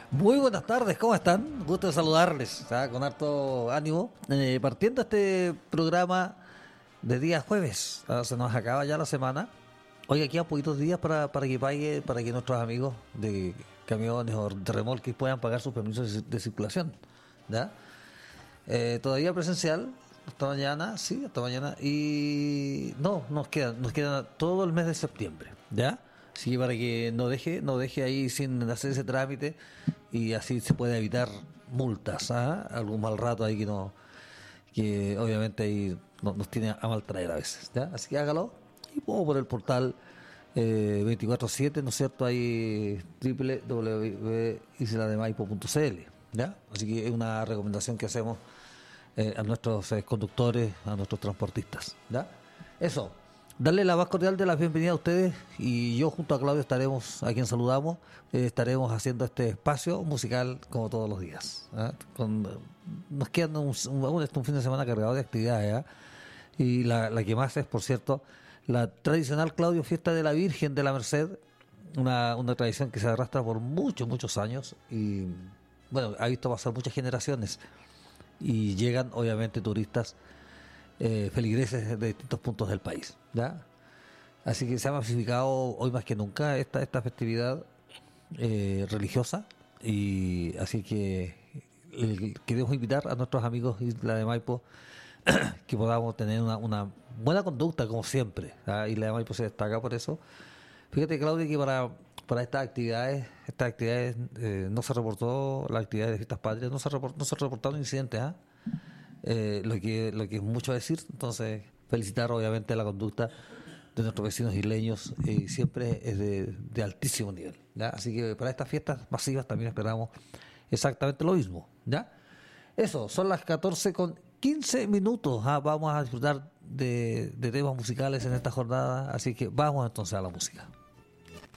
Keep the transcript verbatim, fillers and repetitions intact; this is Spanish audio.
Muy buenas tardes, ¿cómo están? Gusto de saludarles, ¿ah? Con harto ánimo. Eh, partiendo este programa de día jueves, ¿ah? Se nos acaba ya la semana. Hoy aquí a poquitos días para, para que pague, para que nuestros amigos de camiones o de remolques puedan pagar sus permisos de, de circulación, ¿ya? Eh, todavía presencial, hasta mañana, sí, hasta mañana. Y no, nos queda, nos queda todo el mes de septiembre, ¿ya? Sí, para que no deje, no deje ahí sin hacer ese trámite y así se puede evitar multas, ¿ah? Algún mal rato ahí que no, que obviamente ahí no- nos tiene a mal traer a veces, ¿ya? Así que hágalo y pongo por el portal eh, veinticuatro siete, ¿no es cierto? Ahí w w w punto isla de maipo punto c l, ¿ya? Así que es una recomendación que hacemos eh, a nuestros eh, conductores, a nuestros transportistas, ¿ya? Eso, darle la más cordial de la bienvenida a ustedes y yo junto a Claudio estaremos, a quien saludamos, eh, estaremos haciendo este espacio musical como todos los días, ¿ah? Con, eh, nos quedan un, un, un fin de semana cargado de actividades, ¿ah? Y la, la que más es, por cierto, la tradicional, Claudio, fiesta de la Virgen de la Merced, una, una tradición que se arrastra por muchos, muchos años y, bueno, ha visto pasar muchas generaciones y llegan, obviamente, turistas, eh, feligreses de distintos puntos del país, ¿ya? Así que se ha masificado hoy más que nunca esta, esta festividad eh, religiosa y así que eh, queremos invitar a nuestros amigos de Isla de Maipo que podamos tener una, una buena conducta como siempre, ¿ah? Isla de Maipo se destaca por eso. Fíjate, Claudia, que para, para estas actividades, estas actividades eh, no se reportó, las actividades de fiestas patrias, no se, report, no se reportaron incidentes, ¿ah? Eh, lo que lo que es mucho decir. Entonces, felicitar obviamente la conducta de nuestros vecinos isleños, eh, siempre es de, de altísimo nivel, ¿ya? Así que para estas fiestas masivas también esperamos exactamente lo mismo, ¿ya? Eso, son las catorce con quince minutos, ¿ah? Vamos a disfrutar de, de temas musicales en esta jornada, así que vamos entonces a la música.